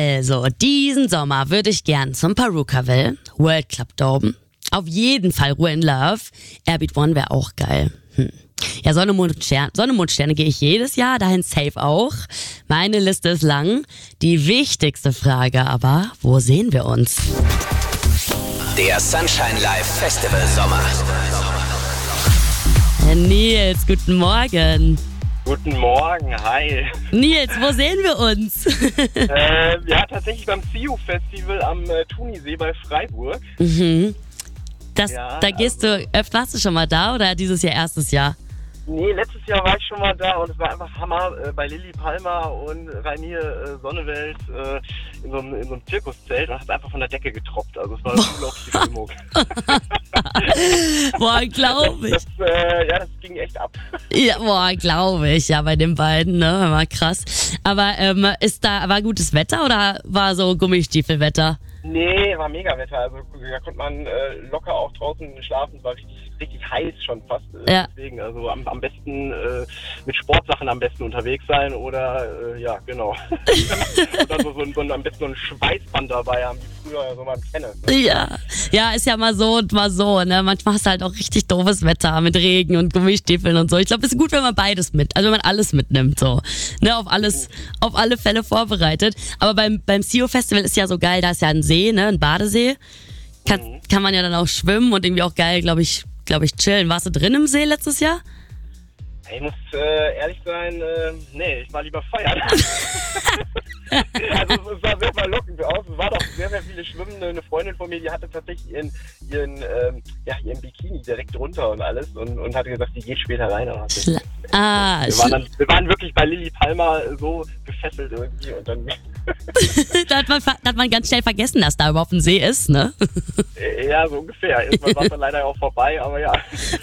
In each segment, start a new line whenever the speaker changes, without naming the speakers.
Also, diesen Sommer würde ich gern zum Perukaville, World Club Dome, auf jeden Fall Ruhe in Love, Airbeat One wäre auch geil. Ja, Sonne, Mond, Sterne gehe ich jedes Jahr, dahin safe auch. Meine Liste ist lang. Die wichtigste Frage aber, wo sehen wir uns?
Der Sunshine Live Festival Sommer.
Nils, guten Morgen.
Guten Morgen, hi.
Nils, wo sehen wir uns?
Ja, tatsächlich beim CIU Festival am Thunisee bei Freiburg.
Da gehst du, warst du schon mal da oder dieses Jahr erstes Jahr?
Nee, letztes Jahr war ich schon mal da und es war einfach Hammer bei Lilly Palmer und Rainier Sonnewelt in so einem Zirkuszelt und hat einfach von der Decke getroppt. Also es war eine unglaubliche Stimmung.
Boah, glaube ich.
Das ging echt ab.
Ja, boah, glaube ich, ja, bei den beiden, ne, war krass. Aber war gutes Wetter oder war so Gummistiefelwetter?
Nee, war mega Wetter. Also da konnte man locker auch draußen schlafen. Es war richtig heiß schon fast.
Ja.
Deswegen, also am besten mit Sportsachen am besten unterwegs sein oder ja, genau. Oder am besten so ein Schweißband dabei haben, wie früher so beim Tennis. Ne?
Ja, ist ja mal so und mal so, ne? Manchmal hast du halt auch richtig doofes Wetter mit Regen und Gummistiefeln und so. Ich glaube, es ist gut, wenn man beides wenn man alles mitnimmt, so. Ne, auf alle Fälle vorbereitet. Aber beim CIU Festival ist ja so geil, da ist ja ein See, ne, ein Badesee. Kann man ja dann auch schwimmen und irgendwie auch geil, glaube ich, chillen. Warst du drin im See letztes Jahr?
Ich muss ehrlich sein, nee, ich war lieber feiern. Also es sah sehr verlockend aus. Es waren doch sehr, sehr viele Schwimmende. Eine Freundin von mir, die hatte tatsächlich ihren Bikini direkt drunter und alles und hatte gesagt, die geht später rein. Wir waren wirklich bei Lilly Palmer so gefesselt irgendwie und dann...
da hat man ganz schnell vergessen, dass da überhaupt ein See ist, ne?
Ja, so ungefähr. Irgendwann war es dann leider auch vorbei, aber ja.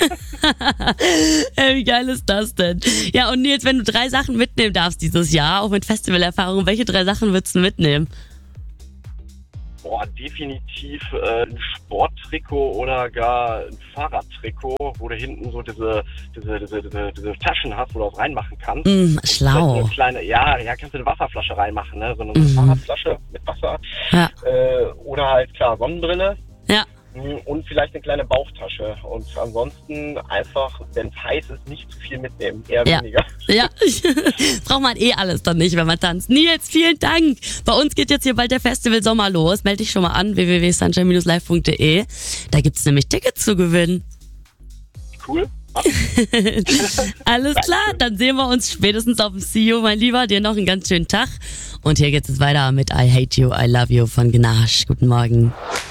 Ey, wie geil ist das denn? Ja, und Nils, wenn du 3 Sachen mitnehmen darfst dieses Jahr, auch mit Festivalerfahrung, welche 3 Sachen würdest du mitnehmen?
Boah, definitiv ein Sporttrikot oder gar ein Fahrradtrikot, wo du hinten so diese Taschen hast, wo du was reinmachen kannst.
Schlau.
Eine kleine, kannst du eine Wasserflasche reinmachen, ne? So eine Fahrradflasche mit Wasser.
Ja.
Oder halt, klar, Sonnenbrille.
Ja.
Und vielleicht eine kleine Bauchtasche. Und ansonsten einfach, wenn es heiß ist, nicht zu viel mitnehmen. Eher weniger.
Ja, braucht man alles dann nicht, wenn man tanzt. Nils, vielen Dank. Bei uns geht jetzt hier bald der Festival Sommer los. Melde dich schon mal an, www.sunshine-live.de. Da gibt's nämlich Tickets zu gewinnen.
Cool.
Alles klar, dann sehen wir uns spätestens auf dem CIU, mein Lieber. Dir noch einen ganz schönen Tag. Und hier geht's jetzt weiter mit I Hate You, I Love You von Ganache. Guten Morgen.